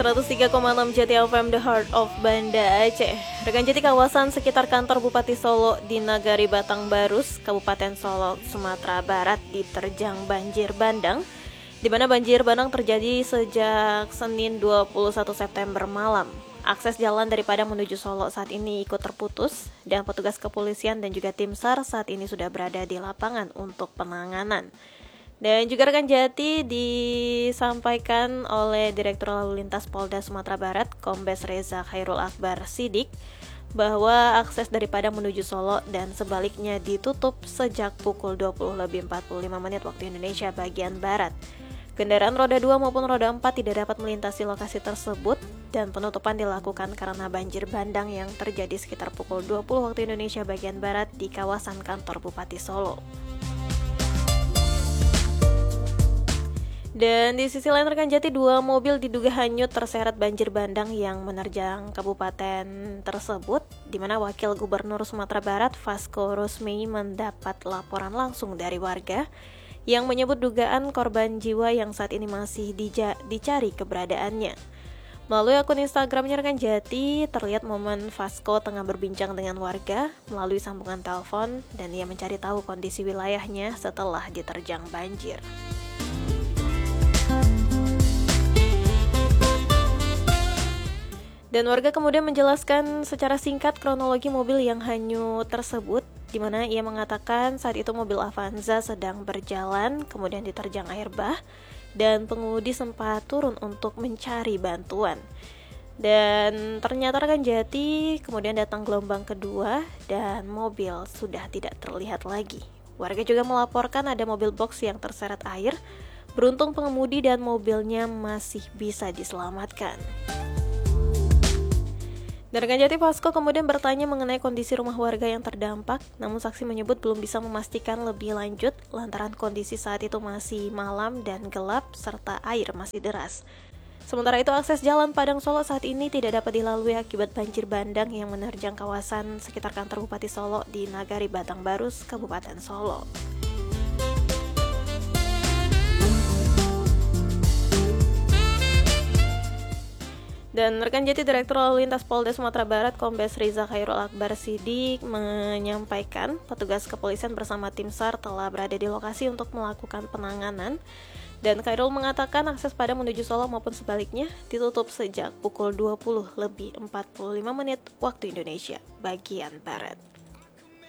103,6 Jati FM, The Heart of Banda Aceh. Rekan Jati, kawasan sekitar kantor Bupati Solo di Nagari Batang Barus, Kabupaten Solo, Sumatera Barat diterjang banjir bandang, di mana banjir bandang terjadi sejak Senin 21 September malam. Akses jalan dari Padang menuju Solo saat ini ikut terputus, dan petugas kepolisian dan juga tim SAR saat ini sudah berada di lapangan untuk penanganan. Dan juga rekan Jati disampaikan oleh Direktur Lalu Lintas Polda Sumatera Barat, Kombes Reza Khairul Akbar Sidik, bahwa akses dari Padang menuju Solo dan sebaliknya ditutup sejak pukul 20.45 waktu Indonesia bagian Barat. Kendaraan roda 2 maupun roda 4 tidak dapat melintasi lokasi tersebut, dan penutupan dilakukan karena banjir bandang yang terjadi sekitar pukul 20 waktu Indonesia bagian Barat di kawasan kantor Bupati Solo. Dan di sisi lain rekan Jati, 2 mobil diduga hanyut terseret banjir bandang yang menerjang kabupaten tersebut, di mana Wakil Gubernur Sumatera Barat Vasco Rosmei mendapat laporan langsung dari warga yang menyebut dugaan korban jiwa yang saat ini masih dicari keberadaannya. Melalui akun Instagramnya rekan Jati, terlihat momen Vasco tengah berbincang dengan warga melalui sambungan telepon, dan ia mencari tahu kondisi wilayahnya setelah diterjang banjir. Dan warga kemudian menjelaskan secara singkat kronologi mobil yang hanyut tersebut, di mana ia mengatakan saat itu mobil Avanza sedang berjalan, kemudian diterjang air bah, dan pengemudi sempat turun untuk mencari bantuan. Dan ternyata rekan Jati, kemudian datang gelombang kedua dan mobil sudah tidak terlihat lagi. Warga juga melaporkan ada mobil box yang terseret air. Beruntung pengemudi dan mobilnya masih bisa diselamatkan. Dan rekan Jati, Vasco kemudian bertanya mengenai kondisi rumah warga yang terdampak, namun saksi menyebut belum bisa memastikan lebih lanjut lantaran kondisi saat itu masih malam dan gelap serta air masih deras. Sementara itu, akses jalan Padang Solo saat ini tidak dapat dilalui akibat banjir bandang yang menerjang kawasan sekitar kantor Bupati Solo di Nagari Batang Barus, Kabupaten Solo. Dan rekan Jati, Direktur Lalu Lintas Polda Sumatera Barat Kombes Reza Khairul Akbar Sidik menyampaikan petugas kepolisian bersama tim SAR telah berada di lokasi untuk melakukan penanganan, dan Khairul mengatakan akses Padang menuju Solo maupun sebaliknya ditutup sejak pukul 20.45 waktu Indonesia bagian Barat.